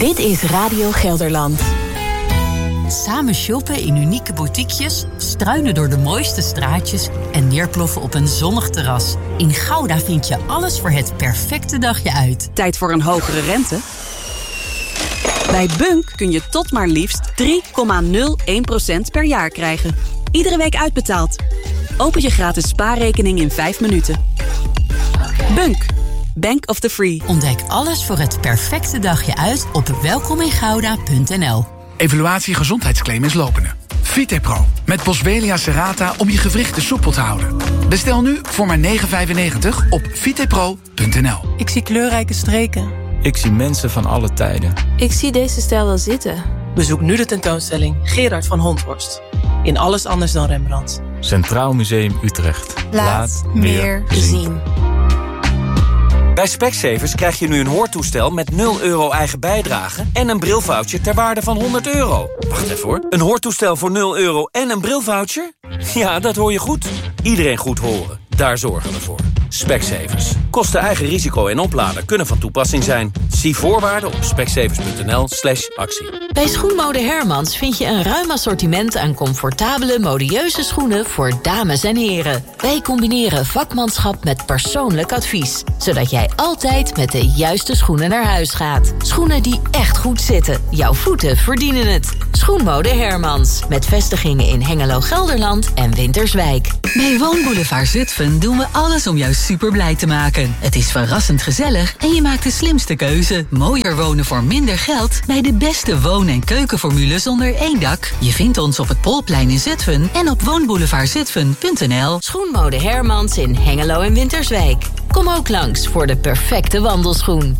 Dit is Radio Gelderland. Samen shoppen in unieke boutiquejes, struinen door de mooiste straatjes en neerploffen op een zonnig terras. In Gouda vind je alles voor het perfecte dagje uit. Tijd voor een hogere rente? Bij Bunk kun je tot maar liefst 3,01% per jaar krijgen. Iedere week uitbetaald. Open je gratis spaarrekening in 5 minuten. Bunk. Bank of the Free. Ontdek alles voor het perfecte dagje uit op welkomingouda.nl. Evaluatie gezondheidsclaim is lopende. Vitepro met Boswellia serrata om je gewrichten soepel te houden. Bestel nu voor maar €9,95 op vitepro.nl. Ik zie kleurrijke streken. Ik zie mensen van alle tijden. Ik zie deze stijl wel zitten. Bezoek nu de tentoonstelling Gerard van Honthorst. In Alles anders dan Rembrandt. Centraal Museum Utrecht. Laat meer zien. Bij Specsavers krijg je nu een hoortoestel met €0 eigen bijdrage en een brilvoucher ter waarde van €100. Wacht even hoor. Een hoortoestel voor €0 en een brilvoucher? Ja, dat hoor je goed. Iedereen goed horen. Daar zorgen we voor. Specsavers. Kosten eigen risico en oplader kunnen van toepassing zijn. Zie voorwaarden op specsavers.nl/actie. Bij Schoenmode Hermans vind je een ruim assortiment aan comfortabele, modieuze schoenen voor dames en heren. Wij combineren vakmanschap met persoonlijk advies, zodat jij altijd met de juiste schoenen naar huis gaat. Schoenen die echt goed zitten. Jouw voeten verdienen het. Schoenmode Hermans. Met vestigingen in Hengelo, Gelderland en Winterswijk. Bij Woonboulevard Zutphen doen we alles om jou super blij te maken. Het is verrassend gezellig en je maakt de slimste keuze. Mooier wonen voor minder geld bij de beste woon- en keukenformules onder één dak. Je vindt ons op het Polplein in Zutphen en op woonboulevardzutphen.nl. Schoenmode Hermans in Hengelo en Winterswijk. Kom ook langs voor de perfecte wandelschoen.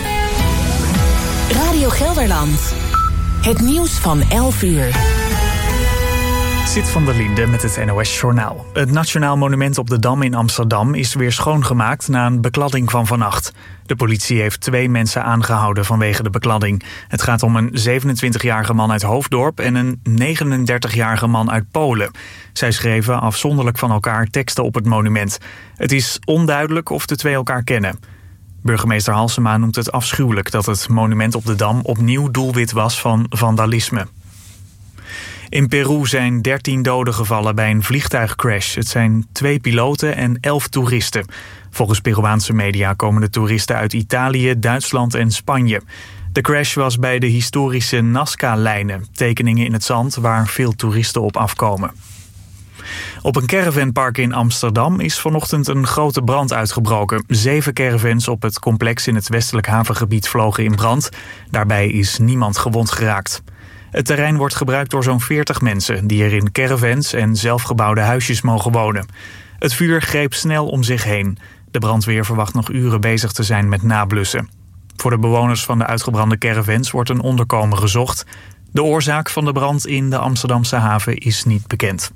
Radio Gelderland. Het nieuws van 11 uur. Zit van der Linde met het NOS-journaal. Het Nationaal Monument op de Dam in Amsterdam is weer schoongemaakt na een bekladding van vannacht. De politie heeft 2 mensen aangehouden vanwege de bekladding. Het gaat om een 27-jarige man uit Hoofddorp en een 39-jarige man uit Polen. Zij schreven afzonderlijk van elkaar teksten op het monument. Het is onduidelijk of de 2 elkaar kennen. Burgemeester Halsema noemt het afschuwelijk dat het monument op de Dam opnieuw doelwit was van vandalisme. In Peru zijn 13 doden gevallen bij een vliegtuigcrash. Het zijn 2 piloten en 11 toeristen. Volgens Peruaanse media komen de toeristen uit Italië, Duitsland en Spanje. De crash was bij de historische Nazca-lijnen, tekeningen in het zand waar veel toeristen op afkomen. Op een caravanpark in Amsterdam is vanochtend een grote brand uitgebroken. 7 caravans op het complex in het westelijk havengebied vlogen in brand. Daarbij is niemand gewond geraakt. Het terrein wordt gebruikt door zo'n 40 mensen die er in caravans en zelfgebouwde huisjes mogen wonen. Het vuur greep snel om zich heen. De brandweer verwacht nog uren bezig te zijn met nablussen. Voor de bewoners van de uitgebrande caravans wordt een onderkomen gezocht. De oorzaak van de brand in de Amsterdamse haven is niet bekend.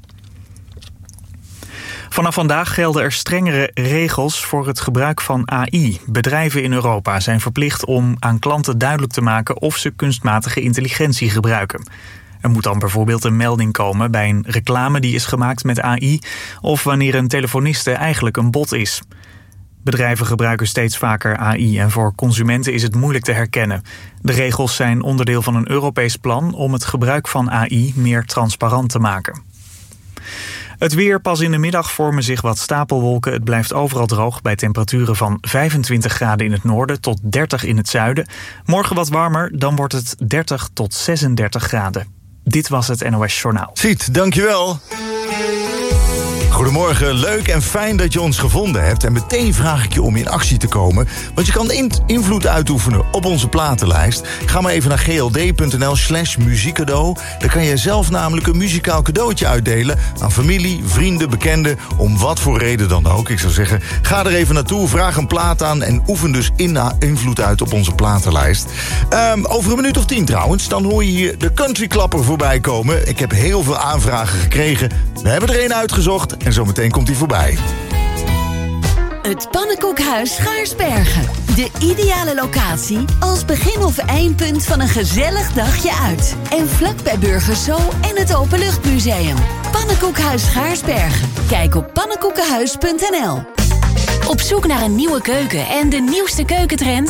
Vanaf vandaag gelden er strengere regels voor het gebruik van AI. Bedrijven in Europa zijn verplicht om aan klanten duidelijk te maken of ze kunstmatige intelligentie gebruiken. Er moet dan bijvoorbeeld een melding komen bij een reclame die is gemaakt met AI of wanneer een telefoniste eigenlijk een bot is. Bedrijven gebruiken steeds vaker AI en voor consumenten is het moeilijk te herkennen. De regels zijn onderdeel van een Europees plan om het gebruik van AI meer transparant te maken. Het weer, pas in de middag vormen zich wat stapelwolken. Het blijft overal droog bij temperaturen van 25 graden in het noorden tot 30 in het zuiden. Morgen wat warmer, dan wordt het 30 tot 36 graden. Dit was het NOS Journaal. Siet, dankjewel. Goedemorgen, leuk en fijn dat je ons gevonden hebt. En meteen vraag ik je om in actie te komen, want je kan invloed uitoefenen op onze platenlijst. Ga maar even naar gld.nl/muziekcadeau. Daar kan je zelf namelijk een muzikaal cadeautje uitdelen aan familie, vrienden, bekenden, om wat voor reden dan ook. Ik zou zeggen, ga er even naartoe, vraag een plaat aan en oefen dus invloed uit op onze platenlijst. Over een minuut of 10 trouwens, dan hoor je hier de Country Klapper voorbij komen. Ik heb heel veel aanvragen gekregen. We hebben er één uitgezocht en zometeen komt hij voorbij. Het Pannenkoekhuis Schaarsbergen. De ideale locatie als begin- of eindpunt van een gezellig dagje uit. En vlak bij Burgerso en het Openluchtmuseum. Pannenkoekhuis Schaarsbergen. Kijk op pannenkoekenhuis.nl. Op zoek naar een nieuwe keuken en de nieuwste keukentrends?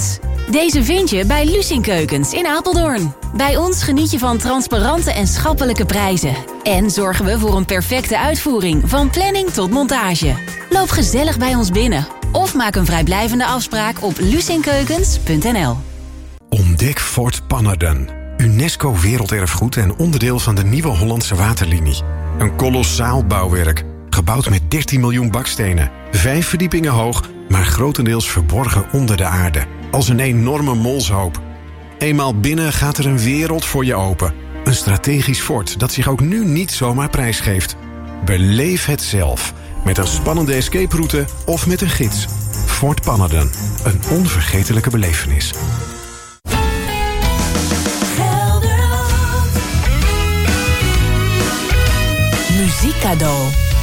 Deze vind je bij Lucien Keukens in Apeldoorn. Bij ons geniet je van transparante en schappelijke prijzen. En zorgen we voor een perfecte uitvoering, van planning tot montage. Loop gezellig bij ons binnen of maak een vrijblijvende afspraak op lucienkeukens.nl. Ontdek Fort Pannerden. UNESCO Werelderfgoed en onderdeel van de Nieuwe Hollandse Waterlinie. Een kolossaal bouwwerk, gebouwd met 13 miljoen bakstenen. 5 verdiepingen hoog, maar grotendeels verborgen onder de aarde. Als een enorme molshoop. Eenmaal binnen gaat er een wereld voor je open. Een strategisch fort dat zich ook nu niet zomaar prijsgeeft. Beleef het zelf. Met een spannende escape route of met een gids. Fort Pannerden. Een onvergetelijke belevenis. Muziekcadeau.